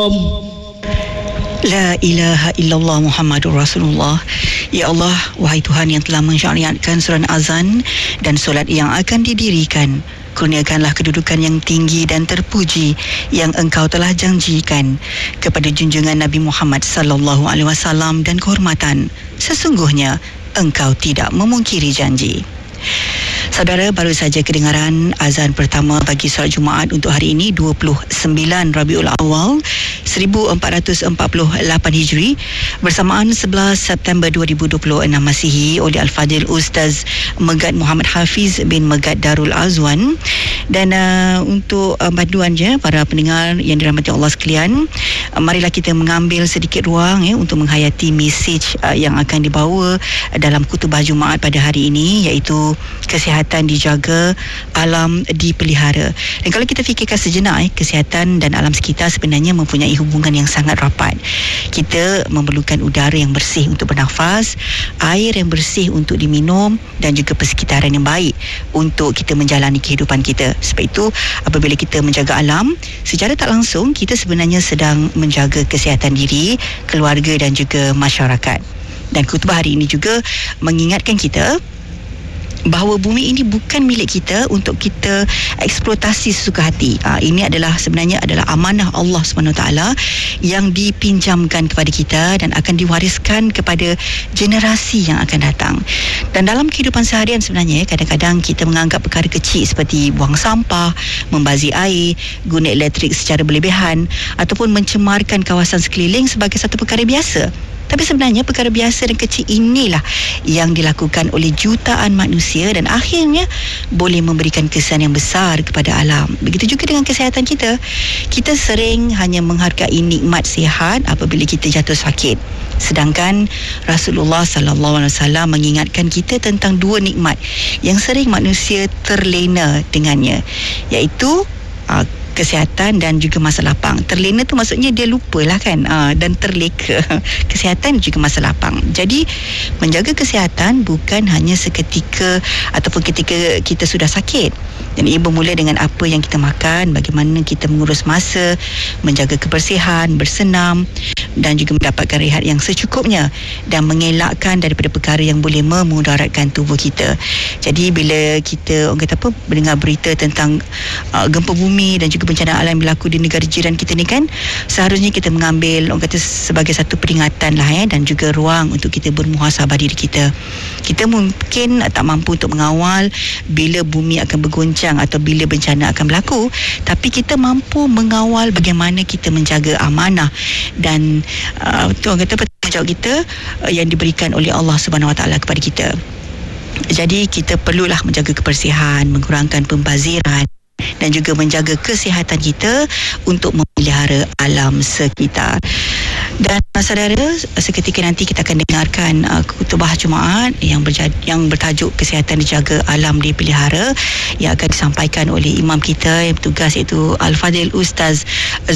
La ilaha illallah Muhammadur Rasulullah. Ya Allah, wahai Tuhan yang telah mensyariatkan surah azan dan solat yang akan didirikan, kurniakanlah kedudukan yang tinggi dan terpuji yang Engkau telah janjikan kepada junjungan Nabi Muhammad sallallahu alaihi wasallam dan kehormatan. Sesungguhnya Engkau tidak memungkiri janji. Saudara, baru saja kedengaran azan pertama bagi solat Jumaat untuk hari ini 29 Rabiul Awal 1448 Hijri bersamaan 11 September 2026 Masihi oleh Al-Fadil Ustaz Megat Muhammad Hafiz bin Megat Darul Azwan. Dan untuk panduan je para pendengar yang dirahmati Allah sekalian, marilah kita mengambil sedikit ruang untuk menghayati mesej yang akan dibawa dalam khutbah Jumaat pada hari ini, iaitu kesihatan dijaga, alam dipelihara. Dan kalau kita fikirkan sejenak, kesihatan dan alam sekitar sebenarnya mempunyai hubungan yang sangat rapat. Kita memerlukan udara yang bersih untuk bernafas, air yang bersih untuk diminum dan juga persekitaran yang baik untuk kita menjalani kehidupan kita. Sebab itu, apabila kita menjaga alam, secara tak langsung kita sebenarnya sedang menjaga kesihatan diri, keluarga dan juga masyarakat. Dan khutbah hari ini juga mengingatkan kita bahawa bumi ini bukan milik kita untuk kita eksploitasi sesuka hati. Ini sebenarnya adalah amanah Allah SWT yang dipinjamkan kepada kita dan akan diwariskan kepada generasi yang akan datang. Dan dalam kehidupan seharian sebenarnya, kadang-kadang kita menganggap perkara kecil seperti buang sampah, membazir air, guna elektrik secara berlebihan ataupun mencemarkan kawasan sekeliling sebagai satu perkara biasa. Tapi sebenarnya perkara biasa dan kecil inilah yang dilakukan oleh jutaan manusia dan akhirnya boleh memberikan kesan yang besar kepada alam. Begitu juga dengan kesihatan kita. Kita sering hanya menghargai nikmat sihat apabila kita jatuh sakit. Sedangkan Rasulullah sallallahu alaihi wasallam mengingatkan kita tentang dua nikmat yang sering manusia terlena dengannya, iaitu kesihatan dan juga masa lapang. Terlena tu maksudnya dia lupalah kan, dan terleka. Kesihatan juga masa lapang. Jadi menjaga kesihatan bukan hanya seketika ataupun ketika kita sudah sakit. Dan ia bermula dengan apa yang kita makan, bagaimana kita mengurus masa, menjaga kebersihan, bersenam dan juga mendapatkan rehat yang secukupnya dan mengelakkan daripada perkara yang boleh memudaratkan tubuh kita. Jadi bila kita mendengar berita tentang gempa bumi dan juga bencana alam yang berlaku di negara jiran kita ni kan, seharusnya kita mengambil sebagai satu peringatan lah dan juga ruang untuk kita bermuhasabah diri kita. Kita mungkin tak mampu untuk mengawal bila bumi akan bergoncang atau bila bencana akan berlaku, tapi kita mampu mengawal bagaimana kita menjaga amanah dan tanggungjawab kita yang diberikan oleh Allah Subhanahu Wa Taala kepada kita. Jadi kita perlulah menjaga kebersihan, mengurangkan pembaziran dan juga menjaga kesihatan kita untuk memelihara alam sekitar. Dan saudara, seketika nanti kita akan dengarkan khutbah Jumaat yang bertajuk kesihatan dijaga, alam dipelihara, yang akan disampaikan oleh imam kita yang bertugas, iaitu Al-Fadil Ustaz